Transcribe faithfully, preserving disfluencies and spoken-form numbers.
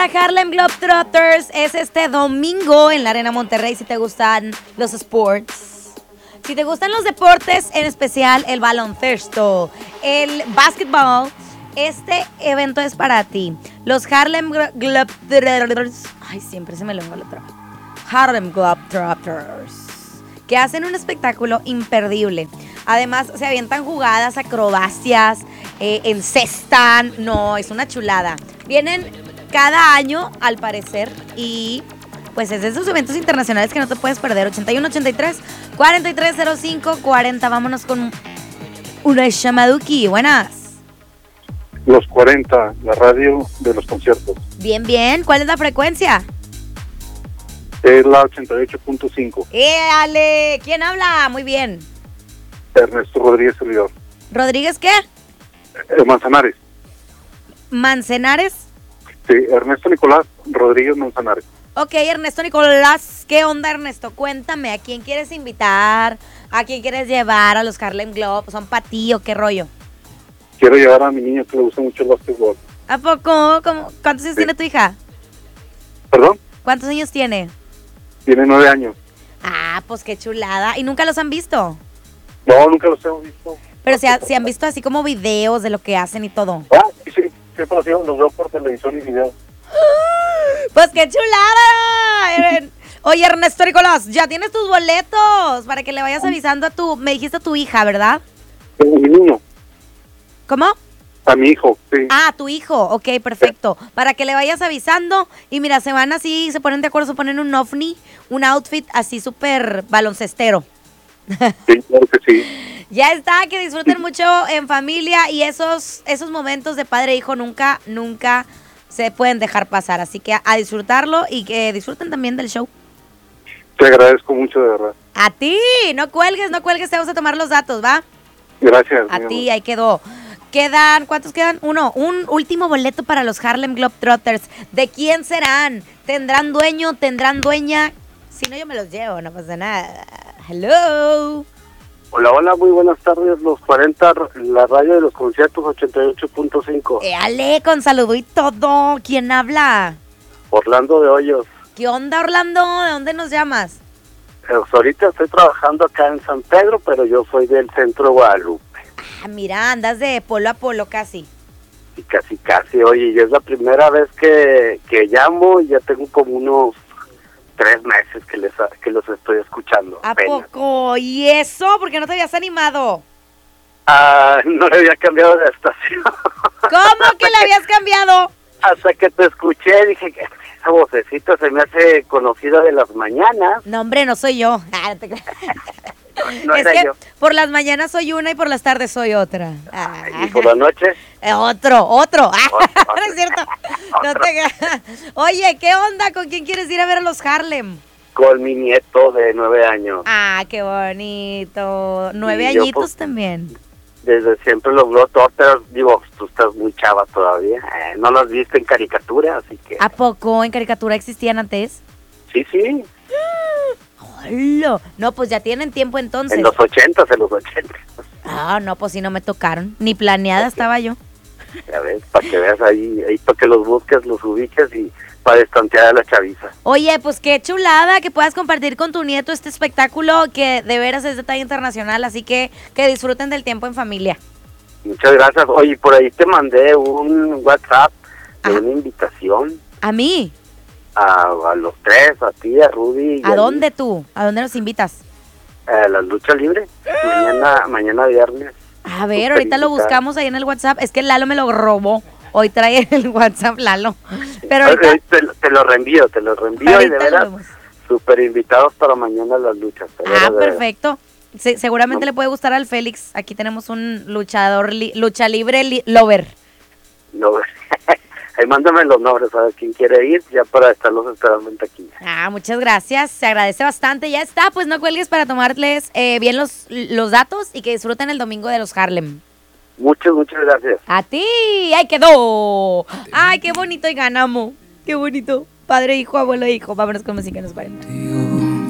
para Harlem Globetrotters es este domingo en la Arena Monterrey si te gustan los sports. Si te gustan los deportes, en especial el baloncesto, el básquetbol, este evento es para ti. Los Harlem Globetrotters, ay, siempre se me lo otra. Harlem Globetrotters, que hacen un espectáculo imperdible. Además, se avientan jugadas, acrobacias, eh, encestan. No, es una chulada. Vienen cada año, al parecer, y pues es de esos eventos internacionales que no te puedes perder. ochenta y uno ochenta y tres cuarenta y tres cero cinco cuarenta. Vámonos con una Shamaduki. Buenas. Los cuarenta, la radio de los conciertos. Bien, bien. ¿Cuál es la frecuencia? Es la ochenta y ocho punto cinco. ¡Éale! ¿Quién habla? Muy bien. Ernesto Rodríguez Servidor. ¿Rodríguez qué? Eh, Manzanares. ¿Manzanares? Sí, Ernesto Nicolás Rodríguez Manzanares. Ok, Ernesto Nicolás, ¿qué onda, Ernesto? Cuéntame, ¿a quién quieres invitar? ¿A quién quieres llevar a los Harlem Globe? ¿Son para ti o qué rollo? Quiero llevar a mi niño que le gusta mucho el básquetbol. ¿A poco? ¿Cómo? ¿Cuántos años Sí. tiene tu hija? ¿Perdón? ¿Cuántos años tiene? Tiene nueve años. Ah, pues qué chulada. ¿Y nunca los han visto? No, nunca los hemos visto. Pero si, ha- si han visto así como videos de lo que hacen y todo. Ah, sí, sí, siempre los veo, los veo por televisión y video. ¡Pues qué chulada! Er- Oye, Ernesto Nicolás, ya tienes tus boletos para que le vayas avisando a tu... Me dijiste a tu hija, ¿verdad? A mi niño, ¿Cómo? a mi hijo, sí. Ah, a tu hijo. Ok, perfecto. Para que le vayas avisando. Y mira, se van así, se ponen de acuerdo, se ponen un ovni, un outfit así súper baloncestero. Sí, claro que sí. Ya está, que disfruten mucho en familia y esos, esos momentos de padre e hijo nunca, nunca se pueden dejar pasar. Así que a, a disfrutarlo y que disfruten también del show. Te agradezco mucho, de verdad. A ti, no cuelgues, no cuelgues, te vamos a tomar los datos, ¿va? Gracias. A mi ti, amor. ahí quedó. Quedan, ¿cuántos quedan? Uno, un último boleto para los Harlem Globetrotters. ¿De quién serán? ¿Tendrán dueño? ¿Tendrán dueña? Si no, yo me los llevo, no pasa nada. Hello. Hola, hola, muy buenas tardes. Los cuarenta, la radio de los conciertos ochenta y ocho punto cinco. Éale, con saludo y todo. ¿Quién habla? Orlando de Hoyos. ¿Qué onda, Orlando? ¿De dónde nos llamas? Eh, pues ahorita estoy trabajando acá en San Pedro, pero yo soy del centro de Guadalupe. Ah, mira, andas de polo a polo casi. Y casi, casi, oye, y es la primera vez que, que llamo y ya tengo como unos tres meses que les que los estoy escuchando. ¿A apenas. poco? ¿Y eso? ¿Por qué no te habías animado? Ah, no le había cambiado de estación. ¿Cómo que le habías cambiado? Hasta que te escuché dije que esa vocecita se me hace conocida de las mañanas. No, hombre, no soy yo. Ah, no te creas. No es era que yo. por las mañanas soy una y por las tardes soy otra. Ah, Y por la noche, eh, otro, otro. Ah, Otro. no es cierto. No te creas. Oye, ¿qué onda? ¿Con quién quieres ir a ver a los Harlem? con mi nieto de nueve años. Ah, qué bonito. Nueve Y yo, añitos pues, también. Desde siempre los Globetrotters, digo, tú estás muy chava todavía, eh, no los viste en caricatura, así que... ¿A poco en caricatura existían antes? Sí, sí, ¡Hola! No, pues ya tienen tiempo entonces. en los ochentas, en los ochentas. Ah, no, pues sí no me tocaron. Ni planeada estaba yo. Ya ves, para que veas ahí, ahí para que los busques, los ubiques y para destantear a la chaviza. Oye, pues qué chulada que puedas compartir con tu nieto este espectáculo que de veras es de talla internacional, así que que disfruten del tiempo en familia. Muchas gracias. Oye, por ahí te mandé un WhatsApp de Ajá. una invitación ¿A mí? a, a los tres, a ti, a Rudy. y ¿A mí, dónde tú? ¿A dónde nos invitas? A la lucha libre, mañana, mañana viernes. A ver, Súper ahorita lo invitada. buscamos ahí en el WhatsApp. Es que Lalo me lo robó. Hoy trae el WhatsApp Lalo. Pero Oye, ahorita, Te, te lo reenvío, te lo reenvío y de ahorita lo veras, vemos. súper invitados para mañana las luchas. de veras, Ah, de veras. perfecto. Se- seguramente No. le puede gustar al Félix. Aquí tenemos un luchador, li- lucha libre li- lover. No, ahí mándame los nombres a ver quién quiere ir, ya para estarlos esperando en taquilla. Ah, muchas gracias. Se agradece bastante. Ya está, pues no cuelgues para tomarles eh, bien los, los datos y que disfruten el domingo de los Harlem. Muchas, muchas gracias. A ti, ahí quedó. Ay, qué bonito y ganamos. Qué bonito. Padre, hijo, abuelo, hijo. Vámonos con música en los cuarenta.